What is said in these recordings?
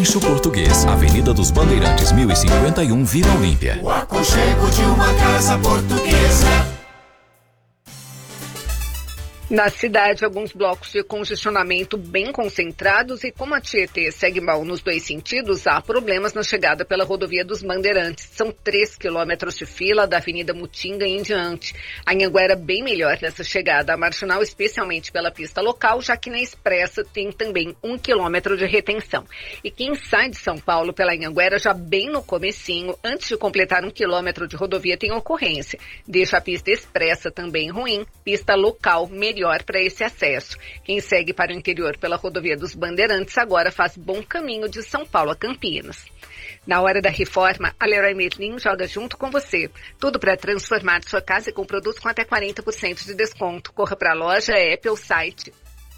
Rancho Português, Avenida dos Bandeirantes, 1051, Vila Olímpia. O aconchego de uma casa portuguesa. Na cidade, alguns blocos de congestionamento bem concentrados e como a Tietê segue mal nos dois sentidos, há problemas na chegada pela rodovia dos Bandeirantes. São 3 quilômetros de fila da Avenida Mutinga em diante. A Anhanguera bem melhor nessa chegada à Marginal, especialmente pela pista local, já que na Expressa tem também 1 quilômetro de retenção. E quem sai de São Paulo pela Anhanguera já bem no comecinho, antes de completar 1 quilômetro de rodovia, tem ocorrência. Deixa a pista Expressa também ruim, pista local melhor para esse acesso. Quem segue para o interior pela rodovia dos Bandeirantes agora faz bom caminho de São Paulo a Campinas. Na hora da reforma, a Leroy Merlin joga junto com você. Tudo para transformar sua casa com produtos com até 40% de desconto. Corra para a loja, app ou site.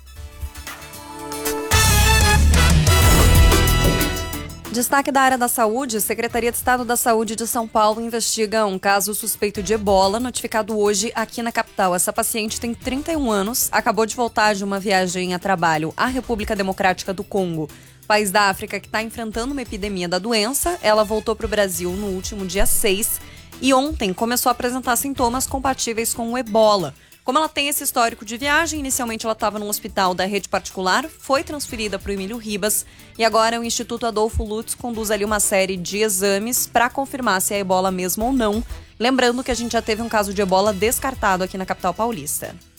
Destaque da área da saúde, Secretaria de Estado da Saúde de São Paulo investiga um caso suspeito de ebola notificado hoje aqui na capital. Essa paciente tem 31 anos, acabou de voltar de uma viagem a trabalho à República Democrática do Congo, país da África que está enfrentando uma epidemia da doença. Ela voltou para o Brasil no último dia 6 e ontem começou a apresentar sintomas compatíveis com o ebola. Como ela tem esse histórico de viagem, inicialmente ela estava num hospital da rede particular, foi transferida para o Emílio Ribas e agora o Instituto Adolfo Lutz conduz ali uma série de exames para confirmar se é ebola mesmo ou não. Lembrando que a gente já teve um caso de ebola descartado aqui na capital paulista.